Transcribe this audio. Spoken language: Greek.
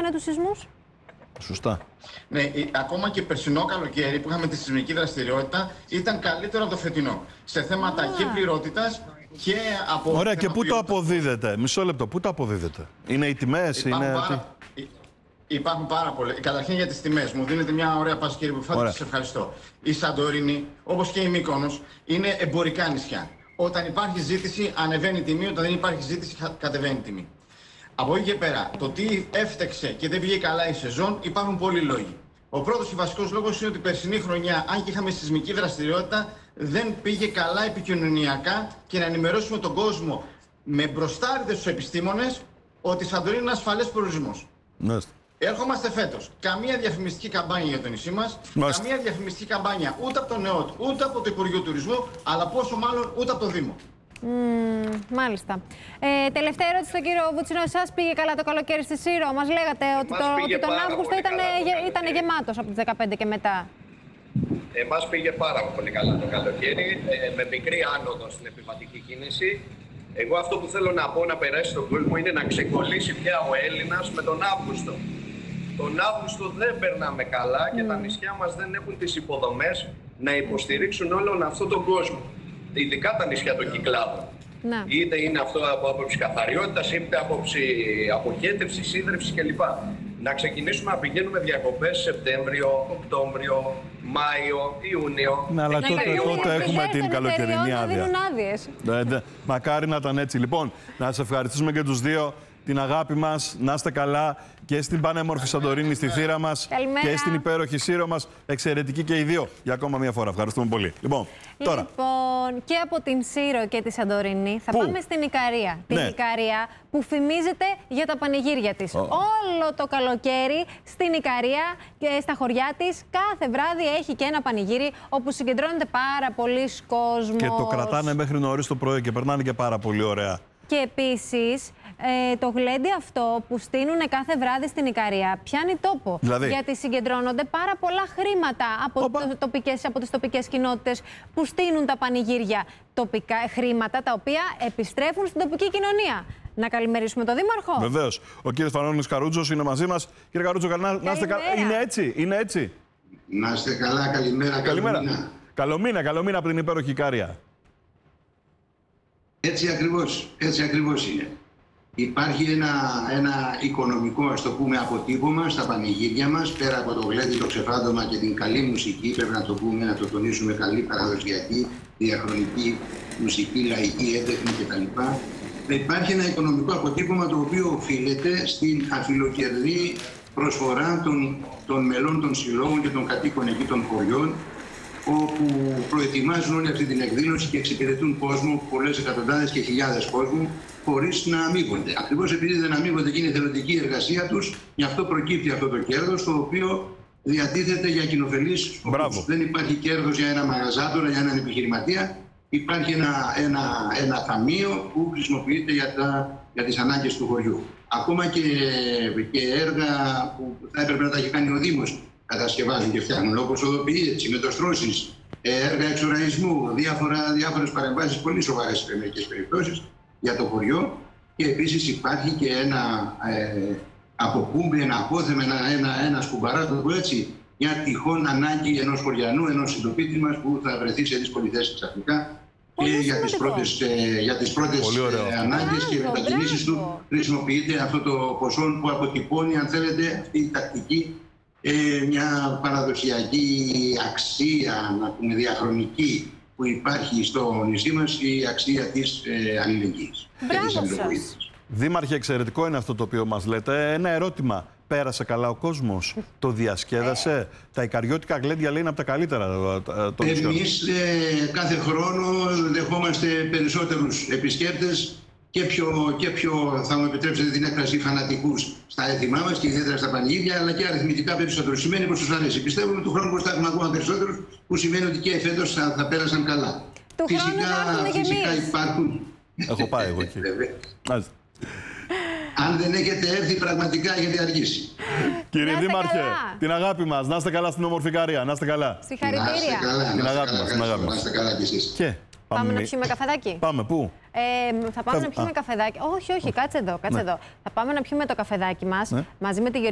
προλάβαινε τους σεισμούς. Σωστά. Ναι, ακόμα και περσινό καλοκαίρι που είχαμε τη σεισμική δραστηριότητα ήταν καλύτερο από το φετινό. Σε θέματα και πληρότητας και από. Ωραία, και πού το αποδίδετε? Μισό λεπτό, πού το αποδίδετε? Είναι οι τιμές, Υπάρχουν πάρα πολλές. Καταρχήν για τις τιμές. Μου δίνετε μια ωραία πάση, κύριε Μπουφάτη, σας ευχαριστώ. Η Σαντορίνη, όπως και η Μύκονος, είναι εμπορικά νησιά. Όταν υπάρχει ζήτηση, ανεβαίνει η τιμή. Όταν δεν υπάρχει ζήτηση, κατεβαίνει η τιμή. Από εκεί και πέρα, το τι έφτεξε και δεν πήγε καλά η σεζόν, υπάρχουν πολλοί λόγοι. Ο πρώτος και βασικός λόγος είναι ότι η περσινή χρονιά, αν και είχαμε σεισμική δραστηριότητα, δεν πήγε καλά επικοινωνιακά και να ενημερώσουμε τον κόσμο με μπροστάριδες στους επιστήμονες ότι η Σαντορίνη είναι ασφαλές προορισμός. Έρχομαστε φέτος. Καμία διαφημιστική καμπάνια για το νησί μας, καμία διαφημιστική καμπάνια ούτε από τον ΕΟΤ, ούτε από το Υπουργείο Τουρισμού, αλλά πόσο μάλλον ούτε από το Δήμο. Μάλιστα. Τελευταία ερώτηση στον κύριο Βουτσινό. Σας πήγε καλά το καλοκαίρι στη Σύρο? Μας λέγατε ότι τον Αύγουστο ήταν γεμάτος από τις 15 και μετά. Εμάς πήγε πάρα πολύ καλά το καλοκαίρι, με μικρή άνοδο στην επιβατική κίνηση. Εγώ αυτό που θέλω να πω να περάσει στον κόσμο είναι να ξεκολλήσει πια ο Έλληνας με τον Αύγουστο. Τον Αύγουστο δεν περνάμε καλά και τα νησιά μας δεν έχουν τις υποδομές να υποστηρίξουν όλον αυτόν τον κόσμο. Ειδικά τα νησιά των Κυκλάδων. Ναι. Είτε είναι αυτό από άποψη καθαριότητας, είτε από άποψη αποχέτευσης, σύνδρευσης κλπ. Να ξεκινήσουμε να πηγαίνουμε διακοπές Σεπτέμβριο, Οκτώβριο, Μάιο, Ιούνιο. Ναι, αλλά τότε έχουμε την καλοκαιρινή άδεια. Μακάρι να ήταν έτσι. Λοιπόν, να σας ευχαριστήσουμε και τους δύο. Την αγάπη μας, να είστε καλά και στην πανέμορφη Σαντορίνη, στη θύρα μας. Καλημέρα. Και στην υπέροχη Σύρο μας. Εξαιρετική και οι δύο για ακόμα μια φορά. Ευχαριστούμε πολύ. Λοιπόν, τώρα. Και από την Σύρο και τη Σαντορίνη θα πάμε στην Ικαρία. Την Ικαρία που φημίζεται για τα πανηγύρια της. Όλο το καλοκαίρι στην Ικαρία και στα χωριά της κάθε βράδυ έχει και ένα πανηγύρι όπου συγκεντρώνεται πάρα πολλοί κόσμος. Και το κρατάνε μέχρι νωρίς το πρωί και περνάνε και πάρα πολύ ωραία. Και επίσης το γλέντι αυτό που στείνουν κάθε βράδυ στην Ικαρία πιάνει τόπο. Δηλαδή? Γιατί συγκεντρώνονται πάρα πολλά χρήματα από τις τοπικές κοινότητες που στείνουν τα πανηγύρια. Χρήματα τα οποία επιστρέφουν στην τοπική κοινωνία. Να καλημερίσουμε τον Δήμαρχο. Βεβαίως. Ο κύριος Πανώνης Καρούτζος είναι μαζί μας. Κύριε Καρούτζο, να είστε καλά. Είναι έτσι. Να είστε καλά, καλημέρα. Καλό μήνα από την υπέροχη Ικαρία. Έτσι ακριβώς είναι. Υπάρχει ένα οικονομικό, ας το πούμε, αποτύπωμα στα πανηγύρια μας, πέρα από το γλέντι, το ξεφάντωμα και την καλή μουσική, πρέπει να το πούμε, να το τονίσουμε, καλή παραδοσιακή, διαχρονική μουσική, λαϊκή, έντεχνη κτλ. Υπάρχει ένα οικονομικό αποτύπωμα το οποίο οφείλεται στην αφιλοκερδή προσφορά των μελών των συλλόγων και των κατοίκων εκεί των χωριών, όπου προετοιμάζουν όλη αυτή την εκδήλωση και εξυπηρετούν κόσμο, πολλές εκατοντάδες και χιλιάδες κόσμου, χωρίς να αμείβονται. Ακριβώς επειδή δεν αμείβονται και είναι θελοντική εργασία τους, γι' αυτό προκύπτει αυτό το κέρδος, το οποίο διατίθεται για κοινοφελείς σκοπούς. Δεν υπάρχει κέρδος για ένα μαγαζάτορα, για έναν επιχειρηματία. Υπάρχει ένα ταμείο που χρησιμοποιείται για τις ανάγκες του χωριού. Ακόμα και έργα που θα έπρεπε να τα έχει κάνει ο Δήμος κατασκευάζουν και φτιάχνουν, όπως οδοποιίες, συμμετοστρώσεις, έργα εξουραϊσμού, διάφορες παρεμβάσεις πολύ σοβαρές σε μερικές περιπτώσεις για το χωριό. Και επίσης υπάρχει και ένα αποκούμπι, ένα απόθεμα, ένα σκουμπαρά, το πω έτσι, μια τυχόν ανάγκη ενός χωριανού, ενός συντοπίτη μας που θα βρεθεί σε δύσκολη θέση ξαφνικά. Και για τις πρώτες ανάγκες και μετακινήσεις του χρησιμοποιείται αυτό το ποσό που αποτυπώνει, αν θέλετε, αυτή η τακτική, μια παραδοσιακή αξία, να πούμε, διαχρονική που υπάρχει στο νησί μας, η αξία της αλληλεγγύης. Μπράβο σας. Δήμαρχε, εξαιρετικό είναι αυτό το οποίο μας λέτε. Ένα ερώτημα. Πέρασε καλά ο κόσμος? Το διασκέδασε? Τα ικαριώτικα γλέντια λέει είναι από τα καλύτερα. Εμείς κάθε χρόνο δεχόμαστε περισσότερους επισκέπτες και πιο, θα μου επιτρέψετε την έκφραση, φανατικούς στα έθιμά μας και ιδιαίτερα στα πανηγύρια, αλλά και αριθμητικά περισσότερους. Σημαίνει πως τους αρέσει. Πιστεύουμε του χρόνου πως θα έχουμε ακόμα περισσότερους, που σημαίνει ότι και φέτος θα πέρασαν καλά. Φυσικά υπάρχουν. Έχω πάει εγώ εκεί. Αν δεν έχετε έρθει, πραγματικά έχετε αργήσει. Κύριε Δήμαρχε, την αγάπη μας. Να είστε καλά στην όμορφη Ικαρία. Να είστε καλά. Συγχαρητήρια. Την αγάπη μας. Να είστε καλά κι εσείς. Πάμε να πιούμε καφεδάκι. Πάμε, πού? Θα πάμε να πιούμε καφεδάκι. Όχι, κάτσε εδώ. Θα πάμε να πιούμε το καφεδάκι μας μαζί με τη